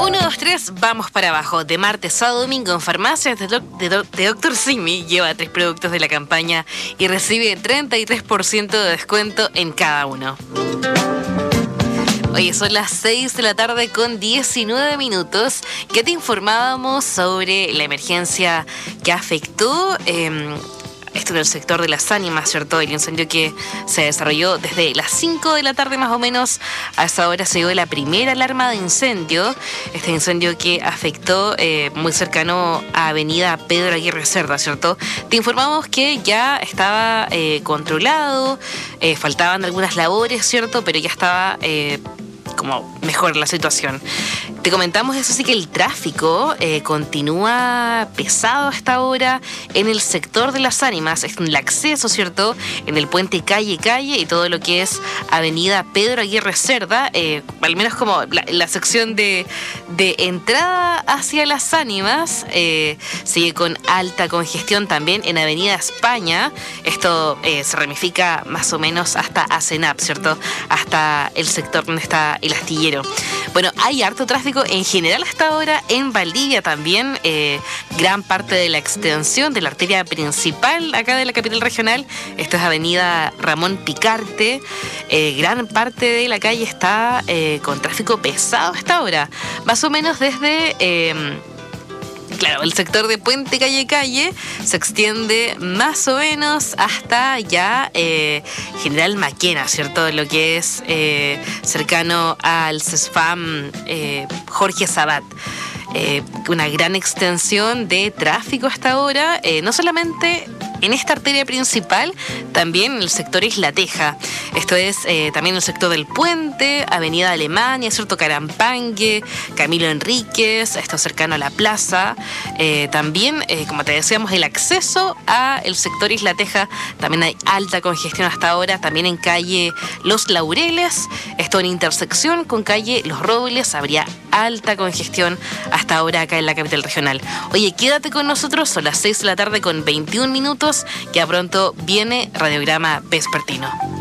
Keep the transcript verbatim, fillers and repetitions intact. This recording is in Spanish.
uno, dos, tres, vamos para abajo. De martes a domingo en farmacias de, doc, de, doc, de doctor Simi lleva tres productos de la campaña y recibe treinta y tres por ciento de descuento en cada uno. Oye, son las seis de la tarde con diecinueve minutos. Ya te informábamos sobre la emergencia que afectó eh, esto en el sector de las ánimas, ¿cierto? El incendio que se desarrolló desde las cinco de la tarde más o menos. A esa hora se dio la primera alarma de incendio. Este incendio que afectó eh, muy cercano a Avenida Pedro Aguirre Cerda, ¿cierto? Te informamos que ya estaba eh, controlado, eh, faltaban algunas labores, ¿cierto? Pero ya estaba Eh, como mejor la situación. Te comentamos eso sí que el tráfico eh, continúa pesado hasta ahora en el sector de las ánimas, en el acceso, ¿cierto? En el puente calle calle y todo lo que es Avenida Pedro Aguirre Cerda, eh, al menos como la, la sección de, de entrada hacia las ánimas, eh, sigue con alta congestión también en Avenida España. Esto eh, se ramifica más o menos hasta Acenap, ¿cierto? Hasta el sector donde está el astillero. Bueno, hay harto tráfico en general hasta ahora en Valdivia también. Eh, gran parte de la extensión de la arteria principal acá de la capital regional, esto es Avenida Ramón Picarte. Eh, gran parte de la calle está eh, con tráfico pesado hasta ahora. Más o menos desde... Eh, Claro, el sector de Puente Calle Calle se extiende más o menos hasta ya eh, General Maquena, ¿cierto? Lo que es eh, cercano al CESFAM eh, Jorge Sabat. Eh, una gran extensión de tráfico hasta ahora, eh, no solamente en esta arteria principal, también en el sector Isla Teja. Esto es eh, también el sector del Puente, Avenida Alemania, ¿cierto? Carampangue, Camilo Enríquez, esto cercano a la plaza. Eh, también, eh, como te decíamos, el acceso a el sector Isla Teja, también hay alta congestión hasta ahora, también en calle Los Laureles, esto en intersección con calle Los Robles, habría alta congestión hasta ahora acá en la capital regional. Oye, quédate con nosotros, son las seis de la tarde con veintiún minutos, ya pronto viene Radiograma Vespertino.